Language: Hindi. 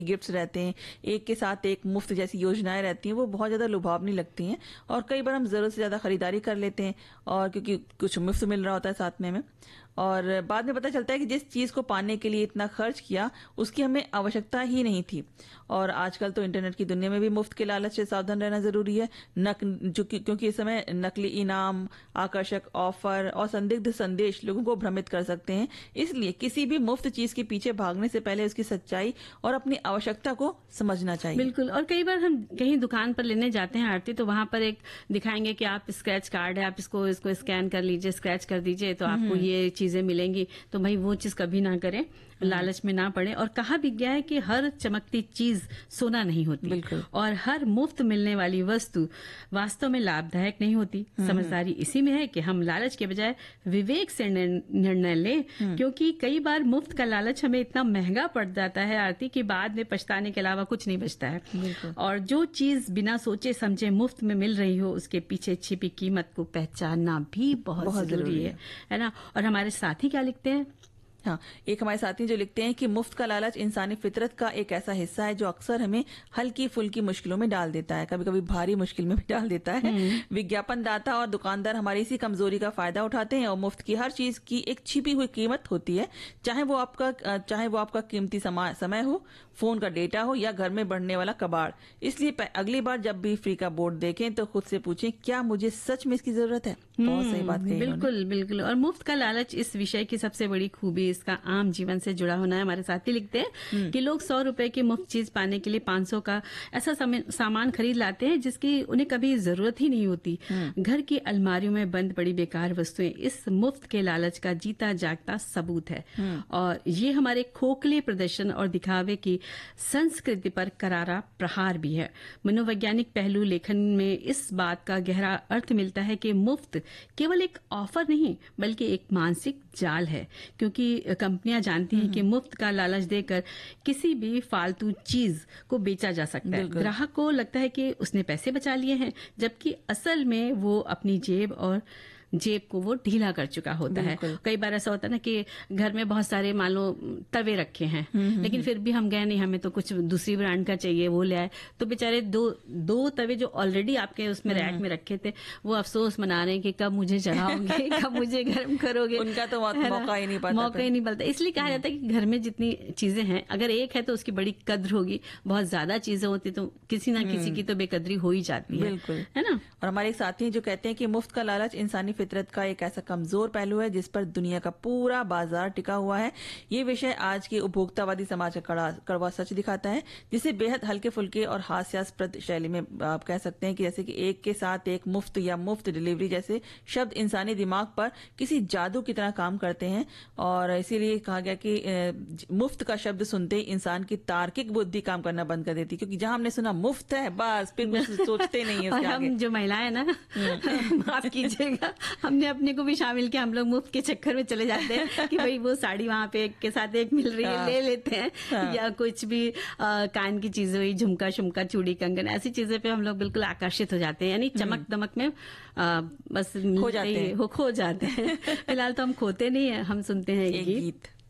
गिफ्ट्स रहते हैं, एक के साथ एक मुफ्त जैसी योजनाएं रहती हैं, वो बहुत ज़्यादा लुभावनी लगती हैं और कई बार हम ज़रूरत से ज़्यादा खरीदारी कर लेते हैं और क्योंकि कुछ मुफ्त मिल रहा होता है साथ में और बाद में पता चलता है कि जिस चीज़ को पाने के लिए इतना खर्च किया उसकी हमें आवश्यकता ही नहीं थी। और आजकल तो इंटरनेट की दुनिया में भी मुफ्त के लालच से सावधान रहना ज़रूरी है। क्योंकि इस समय नकली इनाम, आकर्षक ऑफर और संदिग्ध संदेश लोगों को भ्रमित कर सकते हैं। इसलिए किसी भी मुफ्त चीज़ के पीछे भागने से पहले उसकी सच्चाई और अपनी आवश्यकता को समझना चाहिए। बिल्कुल। और कई बार हम कहीं दुकान पर लेने जाते हैं आरती, तो वहां पर एक दिखाएंगे कि आप स्क्रैच कार्ड है, आप इसको स्कैन कर लीजिए, स्क्रैच कर दीजिए तो आपको ये चीजें मिलेंगी। तो भाई वो चीज कभी ना करें, लालच में ना पड़े। और कहा भी गया है कि हर चमकती चीज सोना नहीं होती और हर मुफ्त मिलने वाली वस्तु वास्तव में लाभदायक नहीं होती। समझदारी इसी में है कि हम लालच के बजाय विवेक से निर्णय लें, क्योंकि कई बार मुफ्त का लालच हमें इतना महंगा पड़ जाता है आरती कि बाद में पछताने के अलावा कुछ नहीं बचता है। और जो चीज बिना सोचे समझे मुफ्त में मिल रही हो, उसके पीछे छिपी कीमत को पहचानना भी बहुत जरूरी है ना। और हमारे साथी क्या लिखते हैं? हाँ, एक हमारे साथी जो लिखते हैं कि मुफ्त का लालच इंसानी फितरत का एक ऐसा हिस्सा है जो अक्सर हमें हल्की फुल्की मुश्किलों में डाल देता है, कभी कभी भारी मुश्किल में भी डाल देता है। विज्ञापन दाता और दुकानदार हमारी इसी कमजोरी का फायदा उठाते हैं और मुफ्त की हर चीज की एक छिपी हुई कीमत होती है, चाहे वो आपका कीमती समय हो, फोन का डेटा हो या घर में बढ़ने वाला कबाड़। इसलिए अगली बार जब भी फ्री का बोर्ड देखें तो खुद से पूछें, क्या मुझे सच में इसकी जरूरत है? बहुत सही बात कही। बिल्कुल बिल्कुल। और मुफ्त का लालच इस विषय की सबसे बड़ी खूबी इसका आम जीवन से जुड़ा होना है। हमारे साथी लिखते हैं कि लोग 100 रुपए की मुफ्त चीज पाने के लिए 500 का ऐसा सामान खरीद लाते हैं जिसकी उन्हें कभी जरूरत ही नहीं होती। घर की अलमारियों में बंद पड़ी बेकार वस्तुएं इस मुफ्त के लालच का जीता जागता सबूत है। और ये हमारे खोखले प्रदर्शन और दिखावे की संस्कृति पर करारा प्रहार भी है। मनोवैज्ञानिक पहलू लेखन में इस बात का गहरा अर्थ मिलता है कि मुफ्त केवल एक ऑफर नहीं बल्कि एक मानसिक जाल है, क्योंकि कंपनियां जानती हैं कि मुफ्त का लालच देकर किसी भी फालतू चीज को बेचा जा सकता है। ग्राहक को लगता है कि उसने पैसे बचा लिए हैं, जबकि असल में वो अपनी जेब को वो ढीला कर चुका होता है। कई बार ऐसा होता है ना कि घर में बहुत सारे मान लो तवे रखे हैं, लेकिन फिर भी हम गए नहीं, हमें तो कुछ दूसरी ब्रांड का चाहिए, वो ले आए, तो बेचारे दो तवे जो ऑलरेडी आपके उसमें रैक में रखे थे वो अफसोस मना रहे हैं कि कब मुझे जलाओगे, कब मुझे गर्म करोगे। उनका तो मौका ही नहीं पाता। इसलिए कहा जाता है कि घर में जितनी चीजें हैं, अगर एक है तो उसकी बड़ी कद्र होगी, बहुत ज्यादा चीजें होती तो किसी ना किसी की तो बेकदरी हो ही जाती है। बिल्कुल, है ना। और हमारे एक साथी जो कहते हैं कि मुफ्त का लालच इंसानी फितरत का एक ऐसा कमजोर पहलू है जिस पर दुनिया का पूरा बाजार टिका हुआ है। ये विषय आज के उपभोक्तावादी समाज का कड़वा सच दिखाता है, जिसे बेहद हल्के फुल्के और हास्यास्पद शैली में आप कह सकते हैं कि जैसे कि एक के साथ एक मुफ्त या मुफ्त डिलीवरी जैसे शब्द इंसानी दिमाग पर किसी जादू की तरह काम करते हैं। और इसीलिए कहा गया कि मुफ्त का शब्द सुनते ही इंसान की तार्किक बुद्धि काम करना बंद कर देती, क्योंकि जहां हमने सुना मुफ्त है बस फिर कुछ सोचते नहीं है। और हम जो महिलाएं ना माफ कीजिएगा, हमने अपने को भी शामिल किया। हम लोग मुफ्त के चक्कर में चले जाते हैं कि भाई वो साड़ी वहां पे एक के साथ एक मिल रही है, ले लेते हैं। या कुछ भी कान की चीजें हुई, झुमका शुमका, चूड़ी कंगन, ऐसी चीजें पे हम लोग बिल्कुल आकर्षित हो जाते हैं, यानी चमक दमक में बस खो जाते हैं। फिलहाल तो हम खोते नहीं है, हम सुनते हैं एक गीत।